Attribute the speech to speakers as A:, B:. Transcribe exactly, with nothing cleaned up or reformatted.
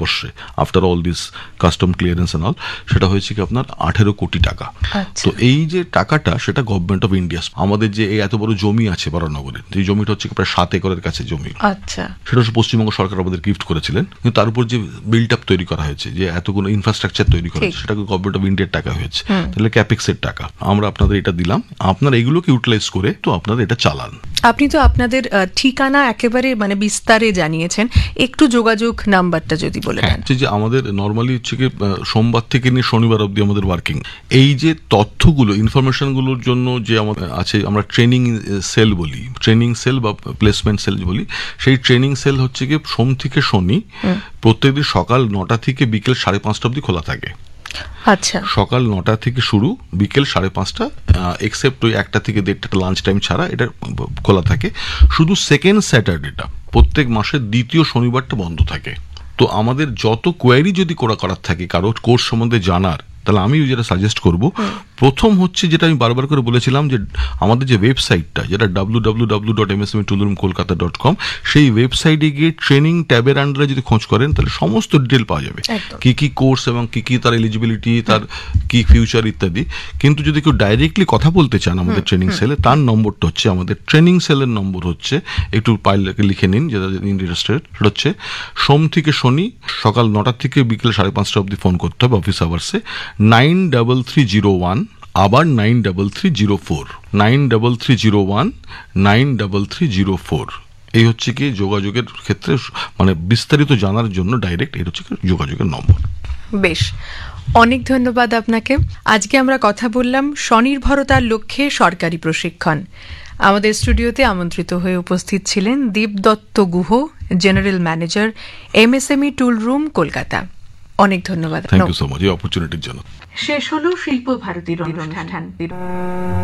A: ভারতবর্ষে after all this custom clearance and all, সেটা হয়েছে কি আপনার আঠেরো কোটি টাকা। তো এই যে টাকাটা সেটা গভর্নমেন্ট অফ ইন্ডিয়া, আমাদের যে এই এত বড় জমি আছে বরানগরে, যে জমিটা হচ্ছে প্রায় সাত একরের কাছে জমি,
B: আচ্ছা,
A: সেটা হচ্ছে পশ্চিমবঙ্গ সরকার আমাদের গিফট করেছিলেন। কিন্তু তার উপর যে বিল্ড আপ তৈরি করা হয়েছে, যে এতগুলো ইনফ্রাস্ট্রাকচার তৈরি করা হয়েছে, সেটা গভর্নমেন্ট অফ ইন্ডিয়ার টাকা হয়েছে। তাহলে ক্যাপেক্সের টাকা আমরা আপনাদের এটা দিলাম, আপনারা এগুলোকে ইউটিলাইজ করে তো আপনারা এটা চালান।
B: আপনি তো আপনাদের ঠিকানা একেবারে মানে বিস্তারে জানিয়েছেন, একটু যোগাযোগ নাম্বারটা যদি বলে দেন।
A: যে আমাদের নর্মালি হচ্ছে কি সোমবার থেকে নিয়ে শনিবার অবধি আমাদের ওয়ার্কিং। এই যে তথ্যগুলো ইনফরমেশনগুলোর জন্য যে আমাদের আছে, আমরা ট্রেনিং সেল বলি, ট্রেনিং সেল বা প্লেসমেন্ট সেল বলি, সেই ট্রেনিং সেল হচ্ছে কি সোম থেকে শনি প্রত্যেকদিন সকাল নটা থেকে বিকেল সাড়ে পাঁচটা অবধি খোলা থাকে।
B: আচ্ছা,
A: সকাল নটা থেকে শুরু, বিকেল সাড়ে পাঁচটা, এক্সেপ্ট ওই একটা থেকে দেড়টা লাঞ্চ টাইম ছাড়া এটা খোলা থাকে। শুধু সেকেন্ড স্যাটারডেটা প্রত্যেক মাসের দ্বিতীয় শনিবারটা বন্ধ থাকে। তো আমাদের যত কোয়ারি যদি করা করার থাকে কারো কোর্স সম্বন্ধে জানার, তাহলে আমি যেটা সাজেস্ট করব, প্রথম হচ্ছে যেটা আমি বারবার করে বলেছিলাম, যে আমাদের যে ওয়েবসাইটটা যেটা W W W dot M S M E টুল রুম কলকাতা ডট কম, সেই ওয়েবসাইটে গিয়ে ট্রেনিং ট্যাবের আন্ডারে যদি খোঁজ করেন তাহলে সমস্ত ডিটেল পাওয়া যাবে, কি কি কোর্স এবং কি কি তার এলিজিবিলিটি, তার কি ফিউচার ইত্যাদি। কিন্তু যদি কেউ ডাইরেক্টলি কথা বলতে চান আমাদের ট্রেনিং সেলে, তার নম্বরটা হচ্ছে, আমাদের ট্রেনিং সেলের নম্বর হচ্ছে, একটু পাইলে লিখে নিন যেটা ইন্টারেস্টেড, সেটা হচ্ছে সোম থেকে শনি সকাল নটা থেকে বিকেল সাড়ে পাঁচটা অবধি ফোন করতে হবে office আওয়ার্সে, nine double three zero one, আবার nine double three zero four, nine double three zero one, nine double three zero four. এই হচ্ছে কি যোগাযোগের ক্ষেত্রে মানে বিস্তারিত জানার জন্য ডাইরেক্ট এই হচ্ছে যোগাযোগের নম্বর।
B: বেশ, অনেক ধন্যবাদ আপনাকে। আজকে আমরা কথা বললাম স্বনির্ভরতার লক্ষ্যে সরকারি প্রশিক্ষণ। আমাদের স্টুডিওতে আমন্ত্রিত হয়ে উপস্থিত ছিলেন দীপদত্ত গুহ, জেনারেল ম্যানেজার, এমএসএমই টুল রুম, কলকাতা। অনেক ধন্যবাদ।
A: থ্যাংক ইউ সো মাচ এই অপরচুনিটির জন্য।
B: শেষ হলো শিল্প ভারতীর অনুষ্ঠান।